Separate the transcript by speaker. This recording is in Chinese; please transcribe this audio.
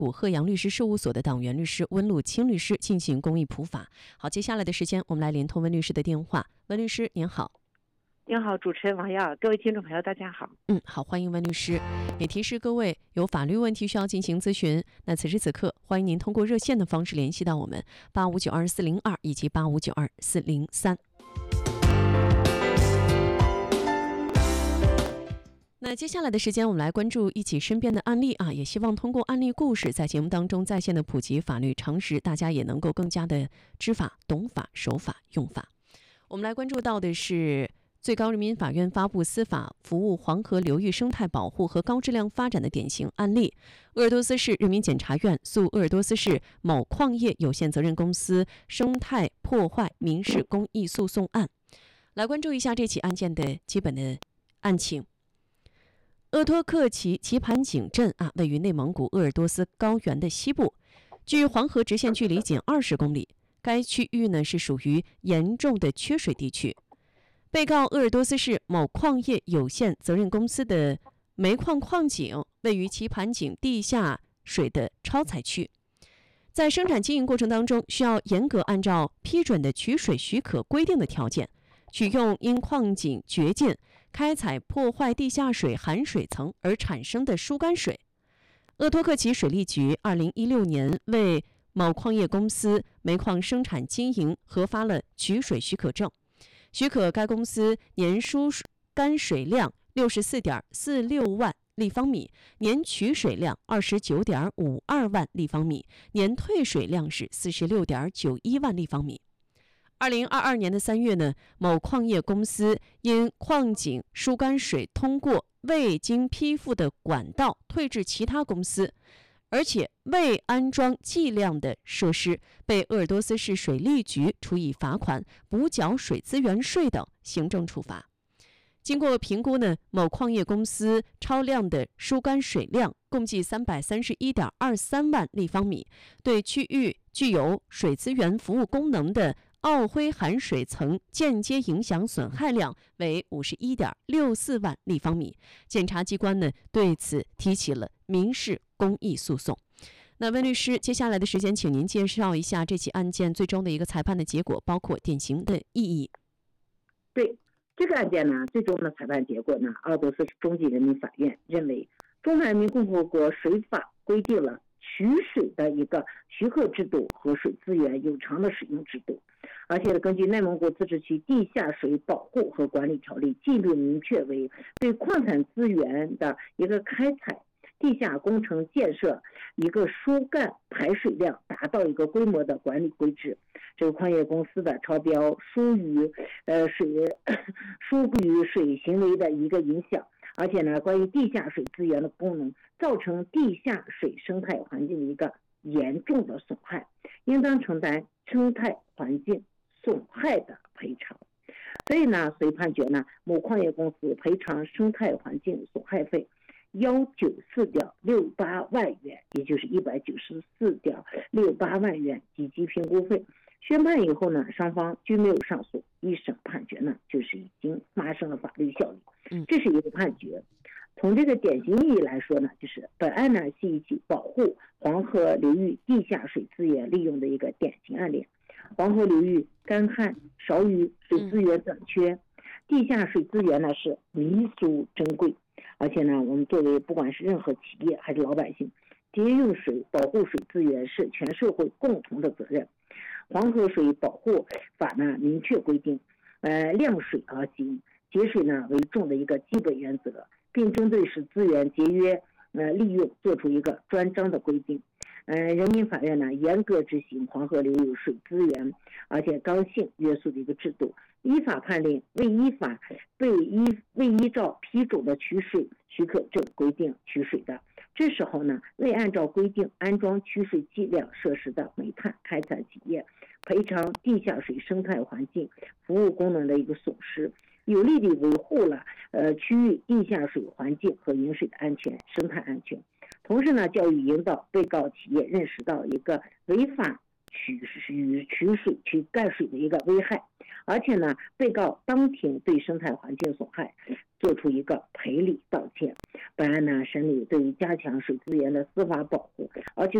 Speaker 1: 古鹤阳律师事务所的党员律师温路清律师进行公益普法。好，接下来的时间我们来连通温律师的电话。温律师您好。
Speaker 2: 您好，主持人王耀，各位听众朋友大家好。
Speaker 1: 好，欢迎温律师。也提示各位有法律问题需要进行咨询，那此时此刻欢迎您通过热线的方式联系到我们8592-402以及8592-403。那接下来的时间我们来关注一起身边的案例也希望通过案例故事在节目当中在线的普及法律常识，大家也能够更加的知法、懂法、守法、用法。我们来关注到的是最高人民法院发布司法服务黄河流域生态保护和高质量发展的典型案例，鄂尔多斯市人民检察院诉鄂尔多斯市某矿业有限责任公司生态破坏民事公益诉讼案。来关注一下这起案件的基本的案情。鄂托克旗棋盘井镇位于内蒙古鄂尔多斯高原的西部，距黄河直线距离仅20公里。该区域呢是属于严重的缺水地区。被告鄂尔多斯市某矿业有限责任公司的煤矿矿井位于棋盘井地下水的超采区，在生产经营过程当中，需要严格按照批准的取水许可规定的条件，取用因矿井掘进、开采破坏地下水含水层而产生的疏干水。鄂托克旗水利局2016年为某矿业公司煤矿生产经营核发了取水许可证，许可该公司年疏干水量64.46万立方米，年取水量29.52万立方米，年退水量是46.91万立方米。2022年3月呢，某矿业公司因矿井疏干水通过未经批复的管道退至其他公司，而且未安装计量的设施，被鄂尔多斯市水利局处以罚款、补缴水资源税等行政处罚。经过评估呢，某矿业公司超量的疏干水量共计331.23万立方米，对区域具有水资源服务功能的奥灰含水层间接影响损害量为51.64万立方米。检察机关呢对此提起了民事公益诉讼。那温律师，接下来的时间请您介绍一下这起案件最终的一个裁判的结果，包括典型的意义。
Speaker 2: 对这个案件呢，最终的裁判结果呢，鄂尔多斯中级人民法院认为，中华人民共和国水法规定了取水的一个许可制度和水资源有偿的使用制度，而且根据内蒙古自治区地下水保护和管理条例进一步明确为对矿产资源的一个开采、地下工程建设一个疏干排水量达到一个规模的管理规制。这个矿业公司的超标疏于水行为的一个影响，而且呢，关于地下水资源的功能造成地下水生态环境的一个严重的损害，应当承担生态环境损害的赔偿。所以呢，随判决呢，某矿业公司赔偿生态环境损害费194.68万元，也就是194.68万元及其评估费。宣判以后呢，双方均没有上诉，一审判决呢就是已经发生了法律效力。这是一个判决。从这个典型意义来说呢，就是本案呢是一起保护黄河流域地下水资源利用的一个典型案例。黄河流域干旱、少雨、水资源短缺，地下水资源呢是弥足珍贵，而且呢，我们作为不管是任何企业还是老百姓，节约用水、保护水资源是全社会共同的责任。黄河水保护法呢明确规定，量水而行，节水呢为重的一个基本原则，并针对使资源节约利用做出一个专章的规定。人民法院呢严格执行黄河流域水资源而且刚性约束的一个制度，依法判令未依照批准的取水许可证规定取水的，这时候呢，未按照规定安装取水计量设施的煤炭开采企业，赔偿地下水生态环境服务功能的一个损失，有力地维护了区域地下水环境和饮水的安全、生态安全。同时呢，教育引导被告企业认识到一个违法取水去盖水的一个危害，而且呢，被告当庭对生态环境损害做出一个赔礼道歉。本案呢，审理对于加强水资源的司法保护，而且